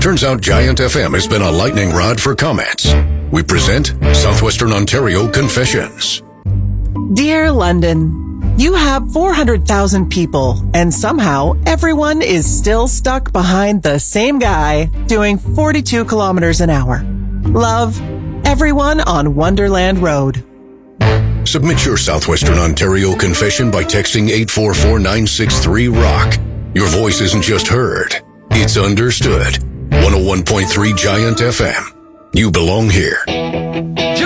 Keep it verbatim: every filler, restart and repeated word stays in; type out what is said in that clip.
Turns out Giant F M has been a lightning rod for comments. We present Southwestern Ontario Confessions. Dear London, you have four hundred thousand people, and somehow everyone is still stuck behind the same guy doing forty-two kilometers an hour. Love, everyone on Wonderland Road. Submit your Southwestern Ontario confession by texting eight four four nine six three ROCK. Your voice isn't just heard, it's understood. one oh one point three Giant F M. You belong here.